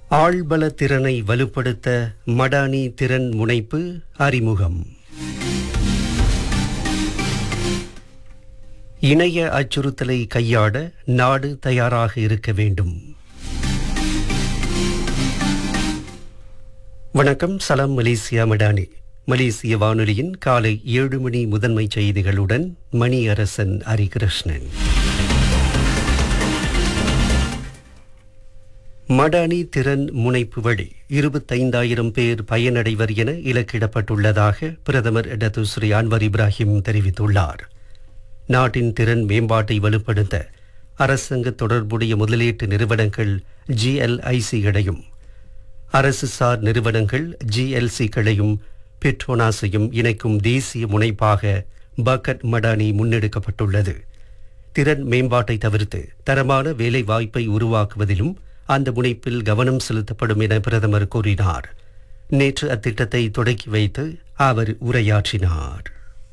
ஆள்பல திறனை வலுப்படுத்த மடானி திறன் முனைப்பு அறிமுகம். இணைய அச்சுறுத்தலை கையாட நாடு தயாராக இருக்க வேண்டும். வணக்கம். சலாம் மலேசியா மடானி. மலேசிய வானொலியின் காலை 7 மணி முதன்மை செய்திகளுடன் மணியரசன் ஹரிகிருஷ்ணன். மடானி திறன் முனைப்பு வழி 25,000 பேர் பயனடைவர் என இலக்கிடப்பட்டுள்ளதாக பிரதமர் டத்துஸ்ரீ அன்வர் இப்ராஹிம் தெரிவித்துள்ளார். நாட்டின் திறன் மேம்பாட்டை வலுப்படுத்த அரசாங்க தொடர்புடைய முதலீட்டு நிறுவனங்கள் GLIC-களையும் அரசு சார் நிறுவனங்கள் GLC-களையும் பெட்ரோனாஸையும் இணைக்கும் தேசிய முனைப்பாக பக்கட் மடானி முன்னெடுக்கப்பட்டுள்ளது. திறன் மேம்பாட்டை தவிர்த்து தரமான வேலை வாய்ப்பை உருவாக்குவதிலும் அந்த முனைப்பில் கவனம் செலுத்தப்படும் என பிரதமர் கூறினார். நேற்று அத்திட்டத்தை தொடக்கி வைத்து அவர் உரையாற்றினார்.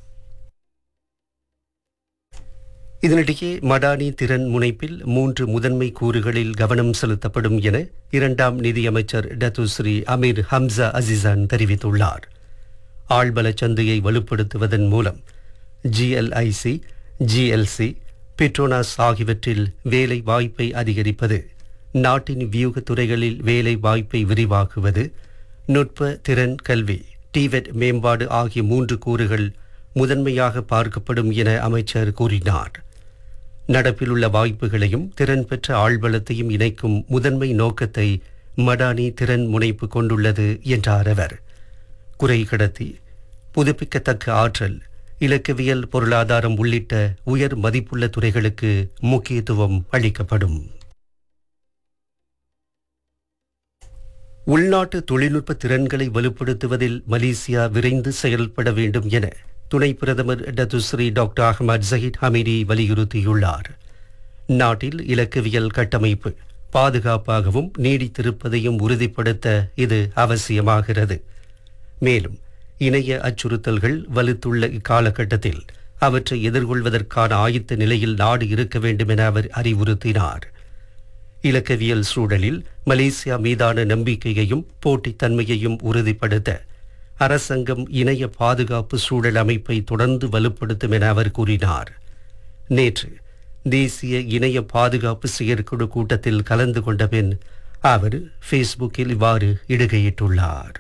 இதனிடையே மடானி திறன் முனைப்பில் 3 முதன்மை கூறுகளில் கவனம் செலுத்தப்படும் என 2ஆம் நிதியமைச்சர் டத்துஸ்ரீ அமீர் ஹம்சா அசிசான் தெரிவித்துள்ளார். ஆள்பல சந்தையை வலுப்படுத்துவதன் மூலம் GLIC, GLC, பெட்ரோனாஸ் ஆகியவற்றில் வேலை வாய்ப்பை அதிகரிப்பது, நாட்டின் வியூக துறைகளில் வேலை வாய்ப்பை விரிவாக்குவது, நுட்ப திறன் கல்வி டிவெட் மேம்பாடு ஆகிய 3 கூறுகள் முதன்மையாக பார்க்கப்படும் என அமைச்சர் கூறினார். நடப்பிலுள்ள வாய்ப்புகளையும் திறன் பெற்ற ஆள்பலத்தையும் இணைக்கும் முதன்மை நோக்கத்தை மடானி திறன் முனைப்பு கொண்டுள்ளது என்றார் அவர். குறை கடத்தி, புதுப்பிக்கத்தக்க ஆற்றல், இலக்கவியல், பொருளாதாரம் உள்ளிட்ட உயர் மதிப்புள்ள துறைகளுக்கு முக்கியத்துவம் அளிக்கப்படும். உள்நாட்டு தொழில்நுட்ப திறன்களை வலுப்படுத்துவதில் மலேசியா விரைந்து செயல்பட வேண்டும் என துணை பிரதமர் Datuk Seri doctor Ahmad Zahid Hamidi வலியுறுத்தியுள்ளார். நாட்டில் இலக்கவியல் கட்டமைப்பு பாதுகாப்பாகவும் நீடித்திருப்பதையும் உறுதிப்படுத்த இது அவசியமாகிறது. மேலும் இணைய அச்சுறுத்தல்கள் வலுத்துள்ள இக்காலகட்டத்தில் அவற்றை எதிர்கொள்வதற்கான ஆயத்த நிலையில் நாடு இருக்க வேண்டும் என அவர் அறிவுறுத்தினார். இலக்கவியல் சூழலில் மலேசியா மீதான நம்பிக்கையையும் போட்டித்தன்மையையும் உறுதிப்படுத்த அரசாங்கம் இணைய பாதுகாப்பு சூழல் அமைப்பை தொடர்ந்து வலுப்படுத்தும் என அவர் கூறினார். நேற்று தேசிய இணைய பாதுகாப்பு செயற்குழு கூட்டத்தில் கலந்து கொண்ட பின் அவர் ஃபேஸ்புக்கில் இவ்வாறு இடுகையிட்டுள்ளார்.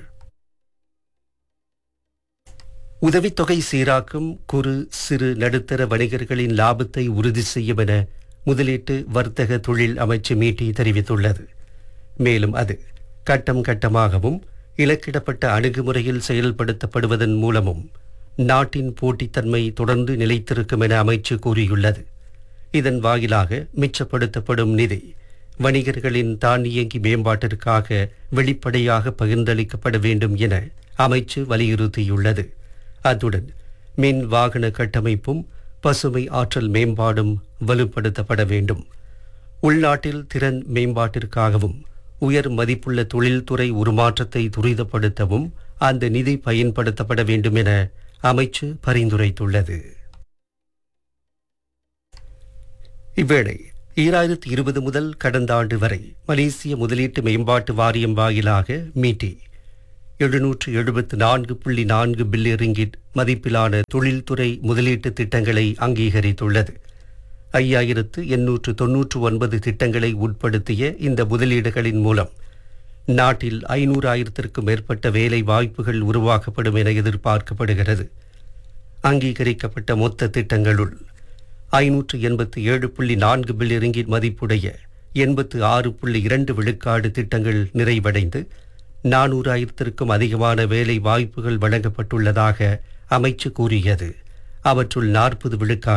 உதவித்தொகை சீராக்கும் குறு சிறு நடுத்தர வணிகர்களின் லாபத்தை உறுதி செய்யும் என முதலீட்டு வர்த்தக தொழில் அமைச்சு மீட்டி தெரிவித்துள்ளது. மேலும் அது கட்டம் கட்டமாகவும் இலக்கிடப்பட்ட அணுகுமுறையில் செயல்படுத்தப்படுவதன் மூலமும் நாட்டின் போட்டித்தன்மை தொடர்ந்து நிலைத்திருக்கும் என அமைச்சு கூறியுள்ளது. இதன் வாயிலாக மிச்சப்படுத்தப்படும் நிதி வணிகர்களின் தானியங்கி மேம்பாட்டிற்காக வெளிப்படையாக பகிர்ந்தளிக்கப்பட வேண்டும் என அமைச்சு வலியுறுத்தியுள்ளது. அத்துடன் மின் வாகன கட்டமைப்பும் பசுமை ஆற்றல் மேம்பாடும் வலுப்படுத்தப்பட வேண்டும். உள்நாட்டில் திறன் மேம்பாட்டிற்காகவும் உயர் மதிப்புள்ள தொழில்துறை உருமாற்றத்தை துரிதப்படுத்தவும் அந்த நிதி பயன்படுத்தப்பட வேண்டும் என அமைச்சு பரிந்துரைத்துள்ளது. இவ்வேளை 2020 முதல் கடந்த ஆண்டு வரை மலேசிய முதலீட்டு மேம்பாட்டு வாரியம் வாயிலாக மீட்டி 774.4 பில்லியன் ரிங்கிட் மதிப்பிலான தொழில்துறை முதலீட்டு திட்டங்களை அங்கீகரித்துள்ளது. 5,899 திட்டங்களை உட்படுத்திய இந்த முதலீடுகளின் மூலம் நாட்டில் 500,000-க்கும் மேற்பட்ட வேலை வாய்ப்புகள் உருவாக்கப்படும் என எதிர்பார்க்கப்படுகிறது. அங்கீகரிக்கப்பட்ட மொத்த திட்டங்களுள் 587.4 பில்லியன் ரிங்கிட் மதிப்புடைய 86.2 விழுக்காடு திட்டங்கள் நிறைவடைந்து 400,000-க்கும் அதிகமான வேலை வாய்ப்புகள் வழங்கப்பட்டுள்ளதாக அமைச்சு கூறியது. அவற்றுள் 40 விழுக்காடு